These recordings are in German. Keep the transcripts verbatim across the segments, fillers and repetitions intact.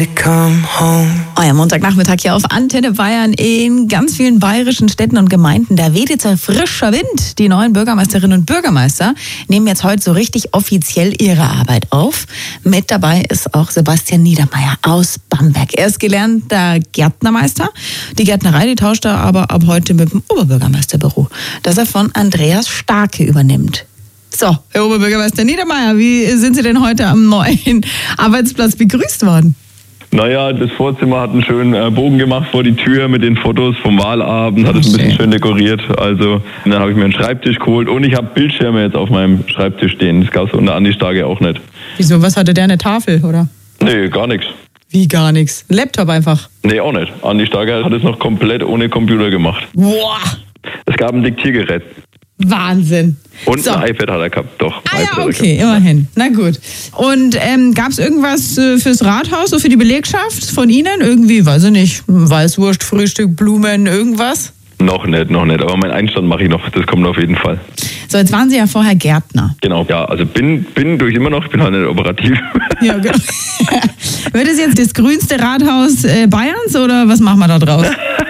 Euer Montagnachmittag hier auf Antenne Bayern in ganz vielen bayerischen Städten und Gemeinden. Da weht jetzt ein frischer Wind. Die neuen Bürgermeisterinnen und Bürgermeister nehmen jetzt heute so richtig offiziell ihre Arbeit auf. Mit dabei ist auch Sebastian Niedermeyer aus Bamberg. Er ist gelernter Gärtnermeister. Die Gärtnerei, die tauscht er aber ab heute mit dem Oberbürgermeisterbüro, das er von Andreas Starke übernimmt. So, Herr Oberbürgermeister Niedermeyer, wie sind Sie denn heute am neuen Arbeitsplatz begrüßt worden? Naja, das Vorzimmer hat einen schönen Bogen gemacht vor die Tür mit den Fotos vom Wahlabend, hat es ein bisschen schön dekoriert. Also dann habe ich mir einen Schreibtisch geholt und ich habe Bildschirme jetzt auf meinem Schreibtisch stehen. Das gab es unter Andi Starke auch nicht. Wieso, was hatte der, eine Tafel, oder? Nee, gar nichts. Wie gar nichts? Ein Laptop einfach? Nee, auch nicht. Andi Starke hat es noch komplett ohne Computer gemacht. Boah! Es gab ein Diktiergerät. Wahnsinn. Und so. ein iPad hat er gehabt, doch. Ah ja, okay, immerhin. Na gut. Und ähm, gab es irgendwas äh, fürs Rathaus, so für die Belegschaft von Ihnen? Irgendwie, weiß ich nicht, Weißwurst, Frühstück, Blumen, irgendwas? Noch nicht, noch nicht. Aber meinen Einstand mache ich noch, das kommt auf jeden Fall. So, jetzt waren Sie ja vorher Gärtner. Genau, ja, also bin, bin durch immer noch, ich bin halt nicht operativ. Ja, genau. Wird es jetzt das grünste Rathaus äh, Bayerns oder was machen wir da draus?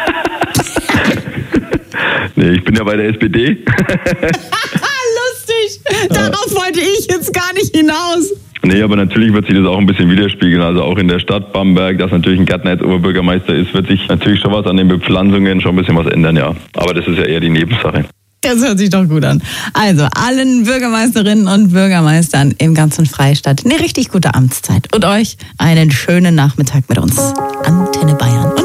Nee, ich bin ja bei der S P D. Lustig! Darauf wollte ich jetzt gar nicht hinaus. Nee, aber natürlich wird sich das auch ein bisschen widerspiegeln. Also auch in der Stadt Bamberg, dass natürlich ein Gärtner jetzt Oberbürgermeister ist, wird sich natürlich schon was an den Bepflanzungen schon ein bisschen was ändern, ja. Aber das ist ja eher die Nebensache. Das hört sich doch gut an. Also, allen Bürgermeisterinnen und Bürgermeistern im ganzen Freistaat eine richtig gute Amtszeit. Und euch einen schönen Nachmittag mit uns. Antenne Bayern.